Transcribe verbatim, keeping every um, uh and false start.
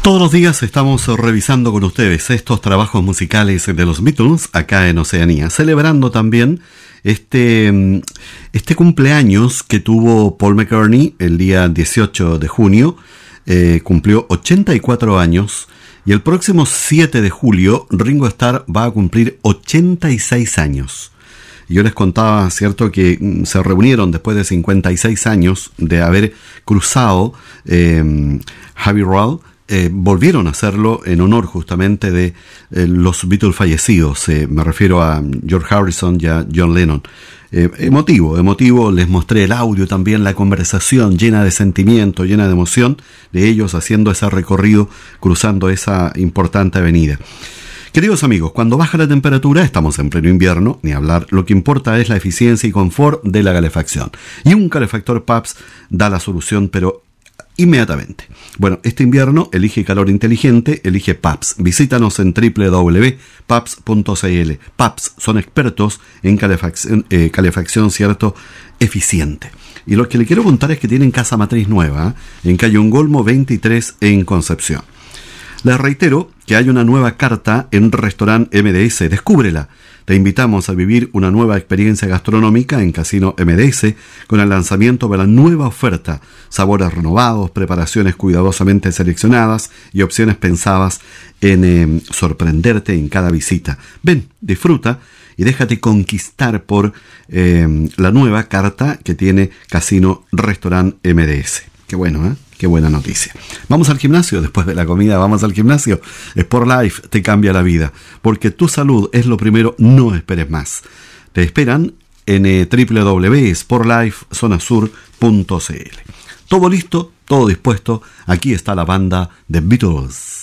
Todos los días estamos revisando con ustedes estos trabajos musicales de los Beatles acá en Oceanía, celebrando también este, este cumpleaños que tuvo Paul McCartney el día dieciocho de junio. Eh, cumplió ochenta y cuatro años y el próximo siete de julio Ringo Starr va a cumplir ochenta y seis años. Yo les contaba, cierto, que se reunieron después de cincuenta y seis años de haber cruzado eh, Abbey Road. Eh, volvieron a hacerlo en honor justamente de eh, los Beatles fallecidos. Eh, me refiero a George Harrison y a John Lennon. Eh, emotivo, emotivo. Les mostré el audio también, la conversación llena de sentimiento, llena de emoción de ellos haciendo ese recorrido, cruzando esa importante avenida. Queridos amigos, cuando baja la temperatura, estamos en pleno invierno, ni hablar, lo que importa es la eficiencia y confort de la calefacción. Y un calefactor Pabst da la solución, pero inmediatamente. Bueno, este invierno elige calor inteligente, elige Pabst. Visítanos en doble u doble u doble u punto pabst punto c l. Pabst son expertos en calefacción, eh, calefacción, cierto, eficiente. Y lo que le quiero contar es que tienen casa matriz nueva, ¿eh? En calle Ongolmo veintitrés en Concepción. Les reitero que hay una nueva carta en Restaurant M D S. Descúbrela. Te invitamos a vivir una nueva experiencia gastronómica en Casino M D S con el lanzamiento de la nueva oferta. Sabores renovados, preparaciones cuidadosamente seleccionadas y opciones pensadas en eh, sorprenderte en cada visita. Ven, disfruta y déjate conquistar por eh, la nueva carta que tiene Casino Restaurant M D S. Qué bueno, ¿eh? Qué buena noticia. Vamos al gimnasio, después de la comida vamos al gimnasio. Sport Life te cambia la vida, porque tu salud es lo primero, no esperes más. Te esperan en eh, doble u doble u doble u punto sport life zona sur punto c l. Todo listo, todo dispuesto, aquí está la banda de Beatles.